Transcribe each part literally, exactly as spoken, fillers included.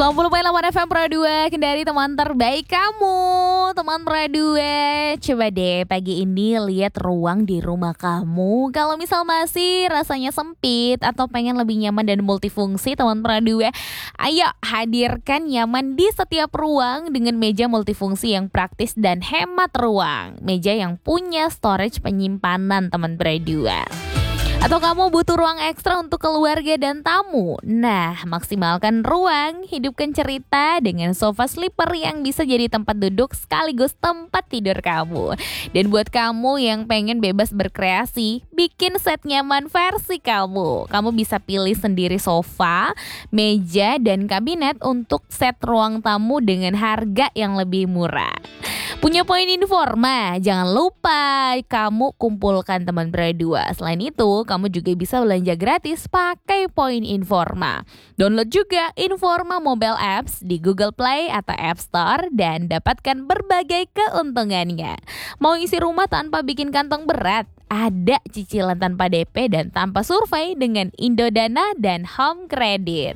sembilan puluh koma delapan F M Pro dua Kendari, teman terbaik kamu. Teman Pro dua, coba deh pagi ini lihat ruang di rumah kamu. Kalau misal masih rasanya sempit atau pengen lebih nyaman dan multifungsi, teman Pro dua, ayo hadirkan nyaman di setiap ruang dengan meja multifungsi yang praktis dan hemat ruang. Meja yang punya storage penyimpanan, teman Pro dua. Atau kamu butuh ruang ekstra untuk keluarga dan tamu? Nah, maksimalkan ruang, hidupkan cerita dengan sofa sleeper yang bisa jadi tempat duduk sekaligus tempat tidur kamu. Dan buat kamu yang pengen bebas berkreasi, bikin set nyaman versi kamu. Kamu bisa pilih sendiri sofa, meja, dan kabinet untuk set ruang tamu dengan harga yang lebih murah. Punya poin Informa? Jangan lupa kamu kumpulkan teman Pro dua. Selain itu, kamu juga bisa belanja gratis pakai poin Informa. Download juga Informa mobile apps di Google Play atau App Store dan dapatkan berbagai keuntungannya. Mau isi rumah tanpa bikin kantong berat? Ada cicilan tanpa D P dan tanpa survei dengan Indodana dan Home Credit.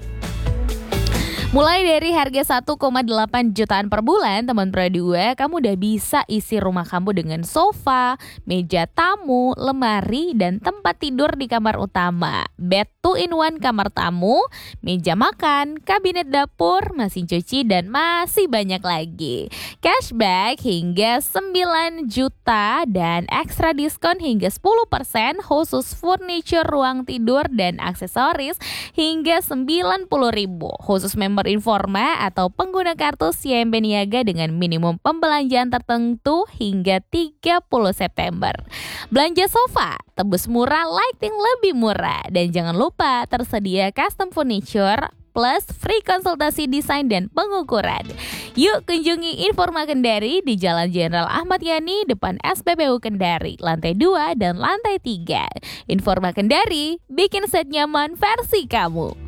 Mulai dari harga satu koma delapan jutaan per bulan, teman Pro dua, kamu udah bisa isi rumah kamu dengan sofa, meja tamu, lemari, dan tempat tidur di kamar utama. Bed two in one kamar tamu, meja makan, kabinet dapur, mesin cuci, dan masih banyak lagi. Cashback hingga sembilan juta dan ekstra diskon hingga sepuluh persen khusus furniture ruang tidur dan aksesoris hingga sembilan puluh ribu. Khusus member Informa atau pengguna kartu C M B Niaga dengan minimum pembelanjaan tertentu hingga tiga puluh September. Belanja sofa, tebus murah, lighting lebih murah. Dan jangan lupa tersedia custom furniture plus free konsultasi desain dan pengukuran. Yuk kunjungi Informa Kendari di Jalan Jenderal Ahmad Yani depan S P B U Kendari, lantai dua dan lantai tiga. Informa Kendari, bikin set nyaman versi kamu.